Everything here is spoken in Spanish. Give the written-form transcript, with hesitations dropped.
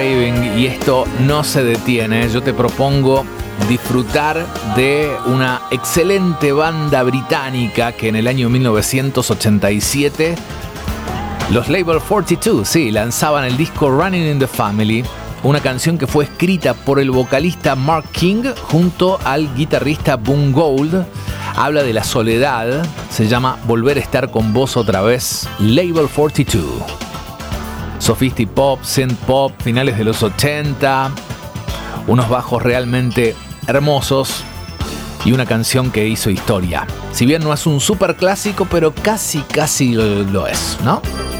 Y esto no se detiene. Yo te propongo disfrutar de una excelente banda británica que en el año 1987 los Label 42, sí, lanzaban el disco Running in the Family, una canción que fue escrita por el vocalista Mark King junto al guitarrista Boone Gould. Habla de la soledad, se llama Volver a estar con vos otra vez, Label 42. Sophisti pop, synth pop, finales de los 80, unos bajos realmente hermosos y una canción que hizo historia. Si bien no es un super clásico, pero casi lo es, ¿no?